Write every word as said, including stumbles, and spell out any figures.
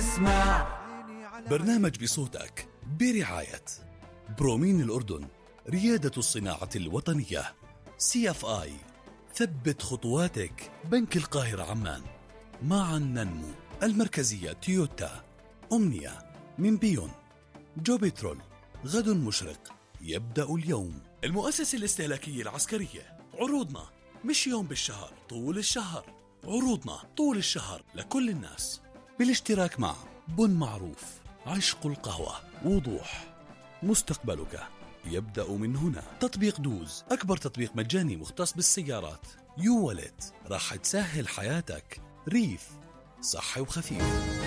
اسمع. برنامج بصوتك برعاية برومين الأردن، ريادة الصناعة الوطنية. سي اف آي، ثبت خطواتك. بنك القاهرة عمان، معا ننمو. المركزية تويوتا. أمنية من بيون. جو بترول، غد مشرق يبدأ اليوم. المؤسسة الاستهلاكية العسكرية، عروضنا مش يوم بالشهر، طول الشهر. عروضنا طول الشهر لكل الناس، بالاشتراك مع بن معروف، عشق القهوة، وضوح. مستقبلك يبدأ من هنا. تطبيق دوز، أكبر تطبيق مجاني مختص بالسيارات. يو ولت، راح تسهل حياتك. ريف، صحي وخفيف.